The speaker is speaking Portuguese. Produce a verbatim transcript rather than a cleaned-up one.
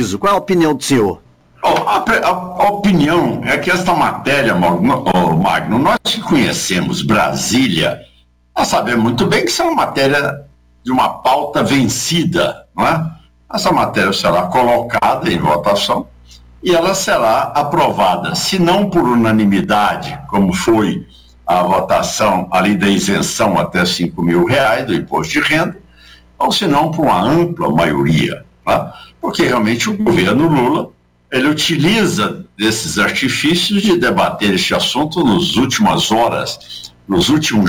preciso. Qual é a opinião do senhor? Oh, a, a, a opinião é que esta matéria, Magno, oh, Magno, nós que conhecemos Brasília, nós sabemos muito bem que isso é uma matéria de uma pauta vencida, não é? Essa matéria será colocada em votação e ela será aprovada, se não por unanimidade, como foi a votação ali da isenção até cinco mil reais do imposto de renda, ou se não por uma ampla maioria, não é? Porque realmente o governo Lula ele utiliza desses artifícios de debater este assunto nas últimas horas, nos últimos